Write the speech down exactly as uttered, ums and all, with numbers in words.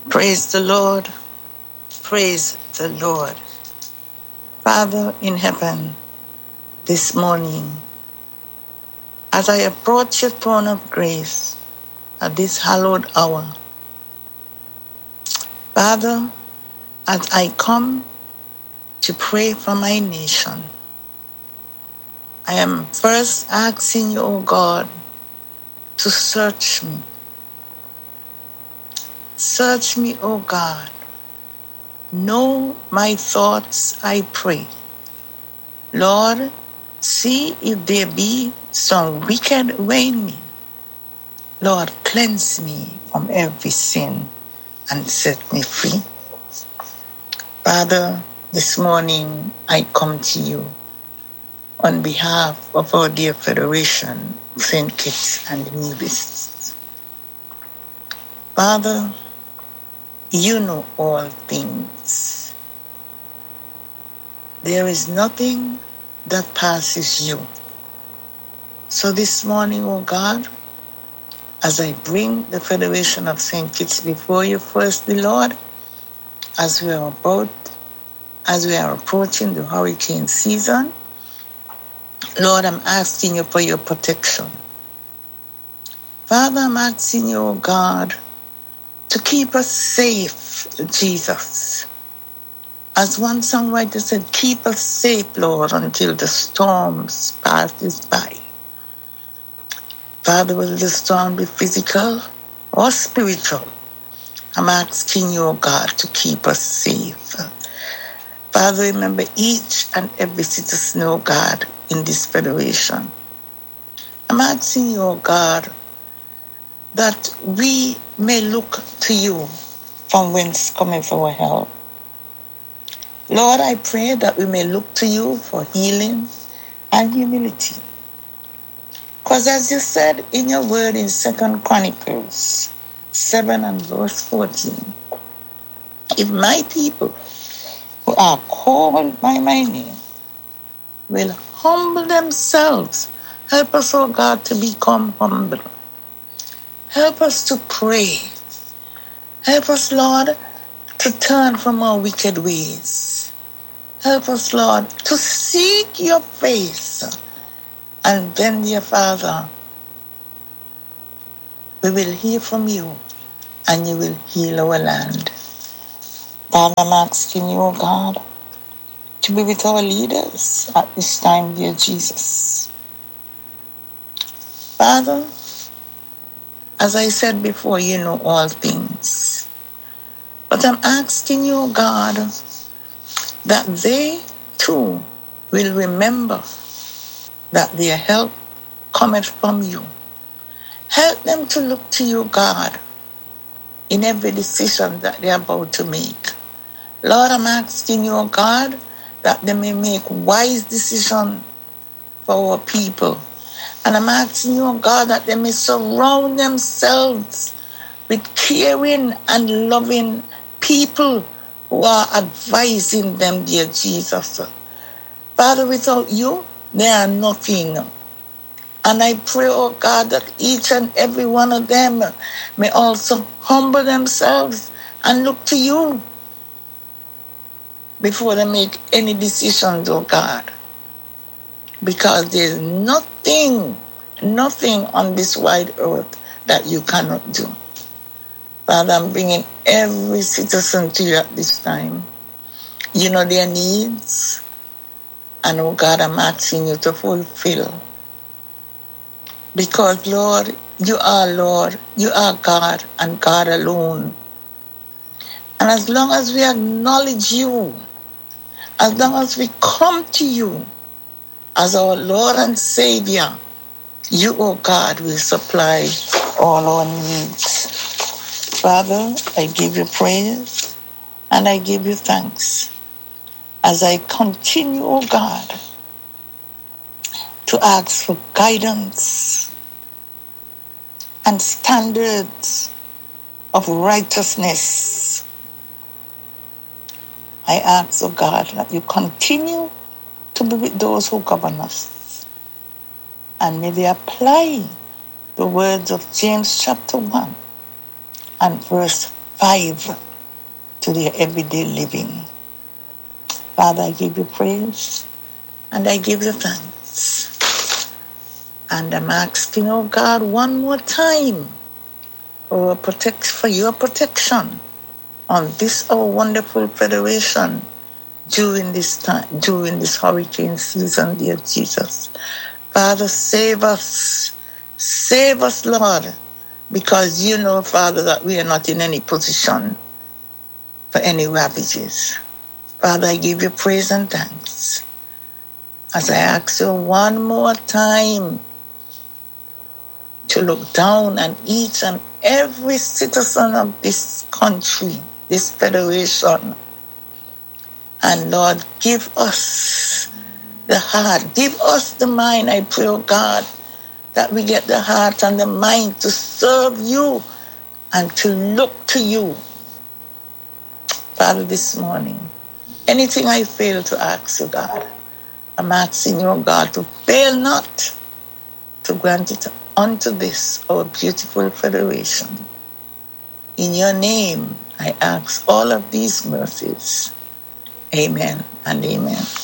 Praise the Lord. Praise the Lord. Father in heaven, this morning, as I approach your throne of grace at this hallowed hour, Father, as I come to pray for my nation, I am first asking you, O God, to search me. Search me, O God. Know my thoughts, I pray. Lord, see if there be some wicked way in me. Lord, cleanse me from every sin and set me free. Father, this morning I come to you on behalf of our dear Federation, Saint Kitts and Nevis. Father, you know all things. There is nothing that passes you. So this morning, O God, as I bring the Federation of Saint Kitts before you, firstly, Lord, as we are about, as we are approaching the hurricane season, Lord, I'm asking you for your protection. Father, I'm asking you, O God, to keep us safe, Jesus. As one songwriter said, keep us safe, Lord, until the storms passes by. Father, whether the storm be physical or spiritual, I'm asking you, O God, to keep us safe. Father, remember each and every citizen, O God, in this federation. I'm asking you, O God, that we may look to you from whence cometh our help. Lord, I pray that we may look to you for healing and humility. Because as you said in your word in Second Chronicles seven and verse fourteen, if my people who are called by my name will humble themselves, help us, O God, to become humble. Help us to pray. Help us, Lord, to turn from our wicked ways. Help us, Lord, to seek your face. And then, dear Father, we will hear from you and you will heal our land. Father, I'm asking you, O God, to be with our leaders at this time, dear Jesus. Father, as I said before, you know all things. But I'm asking you, O God, that they too will remember that their help cometh from you. Help them to look to you, God, in every decision that they're about to make. Lord, I'm asking you, O God, that they may make wise decisions for our people. And I'm asking you, O God, that they may surround themselves with caring and loving people who are advising them, dear Jesus. Father, without you, they are nothing. And I pray, oh God, that each and every one of them may also humble themselves and look to you before they make any decisions, oh God. Because there's nothing, nothing on this wide earth that you cannot do. Father, I'm bringing every citizen to you at this time. You know their needs. And, oh God, I'm asking you to fulfill. Because, Lord, you are Lord, you are God, and God alone. And as long as we acknowledge you, as long as we come to you as our Lord and Savior, you, oh God, will supply all our needs. Father, I give you praise and I give you thanks as I continue, oh God, to ask for guidance and standards of righteousness. I ask, oh God, that you continue to be with those who govern us. And may they apply the words of James chapter one and verse revive to their everyday living. Father, I give you praise and I give you thanks. And I'm asking, oh God, one more time for, protect, for your protection on this our wonderful federation during this time, during this hurricane season, dear Jesus. Father, save us. Save us, Lord, because you know, Father, that we are not in any position for any ravages. Father, I give you praise and thanks as I ask you one more time to look down on each and every citizen of this country, this federation. And Lord, give us the heart, give us the mind, I pray, oh God, that we get the heart and the mind to serve you and to look to you. Father, this morning, anything I fail to ask you, God, I'm asking you, oh God, to fail not to grant it unto this, our beautiful federation. In your name, I ask all of these mercies. Amen and amen.